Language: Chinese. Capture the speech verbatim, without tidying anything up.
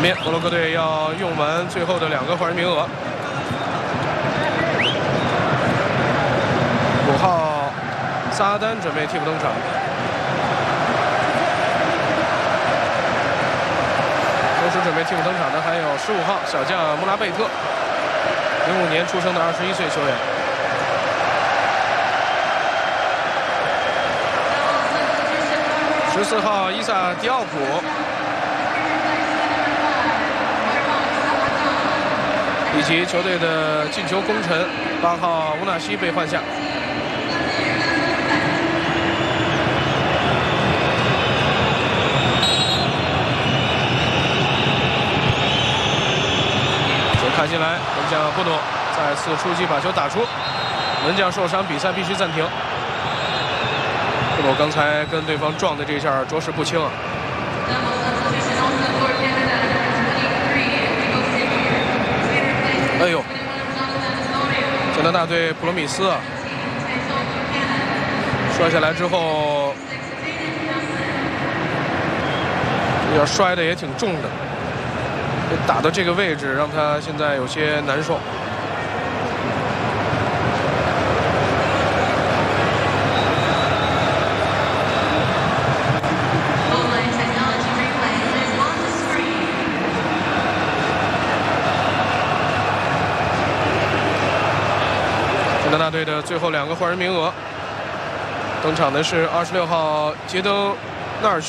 面摩洛哥队要用完最后的两个换人名额。五号萨阿丹准备替补登场，同时准备替补登场的还有十五号小将穆拉贝特，零五年出生的二十一岁球员。十四号伊萨迪奥普。 以及球队的进球功臣八号乌纳西被换下。球开进来，门将布诺再次出击把球打出，门将受伤，比赛必须暂停。布诺刚才跟对方撞的这一下着实不轻啊。 哎呦，加拿大队普罗米斯啊，摔下来之后，这个摔的也挺重的，打到这个位置，让他现在有些难受。加拿大队的最后两个换人名额，登场的是二十六号杰登纳尔逊。